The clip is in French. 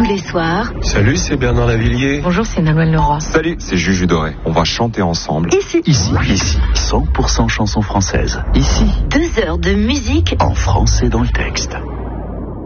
tous les soirs. Salut, c'est Bernard Lavillier. Bonjour, c'est Nolwenn Leroy. Salut, c'est Juju Doré. On va chanter ensemble. Ici. 100% chansons françaises. Ici. 2 heures de musique en français dans le texte.